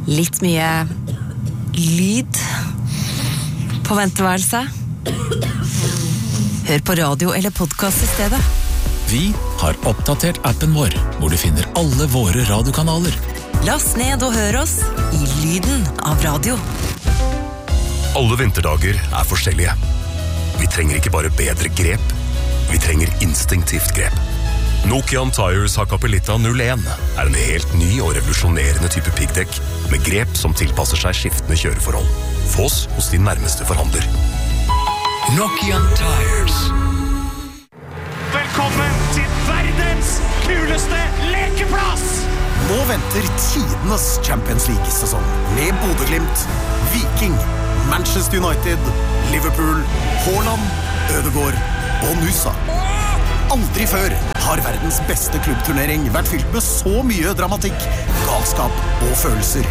Litt mye lyd på venteværelset. Hør på radio eller podcast I stedet. Vi har oppdatert appen vår, hvor du finner alle våre radiokanaler. Last ned og hør oss I lyden av radio. Alle vinterdager forskjellige. Vi trenger ikke bare bedre grep, vi trenger instinktivt grep. Nokian Tires Hakkapeliitta 01 en helt ny og revolusjonerende type piggdekk med grep som tilpasser seg skiftende kjøreforhold. Få oss hos din nærmeste forhandler. Nokian Tires. Velkommen til verdens kuleste lekeplass! Nå venter tidenes Champions League-sesong med Bodø/Glimt, Viking, Manchester United, Liverpool, Haaland, Ødegaard og Nusa. Aldri før har verdens beste klubbturnering vært fylt med så mye dramatikk, galskap og følelser.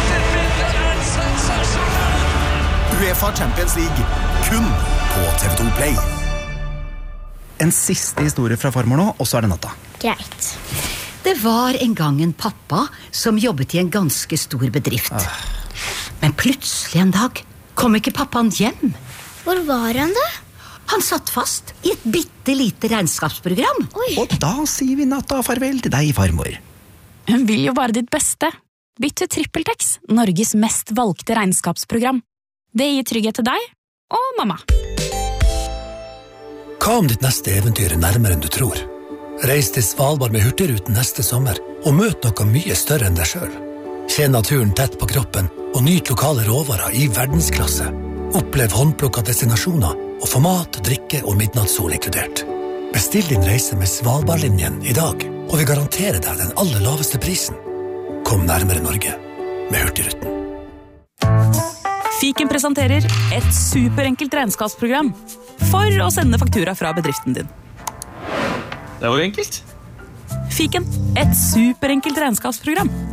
UEFA Champions League, kun på TV2 Play. En siste historie fra farmor nå, og så det natta. Greit. Det var en gang en pappa som jobbet I en ganske stor bedrift. Men plutselig en dag kom ikke pappaen hjem. Hvor var han da? Han satt fast I et bittelite regnskapsprogram. Oi. Og da sier vi natta farvel til deg, farmor. Hun vil jo bare ditt beste. Bytt til TrippelTex, Norges mest valgte regnskapsprogram. Det gir trygghet til deg og mamma. Hva om ditt neste eventyr nærmere enn du tror? Reis til Svalbard med Hurtigruten neste sommer, og møt noe mye større enn deg selv. Kjenn naturen tett på kroppen, og nyt lokale råvarer I verdensklasse. Opplev håndplukket destinasjoner, og få mat, drikke og midnattssol inkludert. Bestill din reise med Svalbardlinjen I dag, og vi garanterer deg den aller laveste prisen. Kom nærmere Norge med Hurtigruten. Fiken presenterer et superenkelt regnskapsprogram for å sende faktura fra bedriften din. Det var enkelt. Fiken, et superenkelt regnskapsprogram.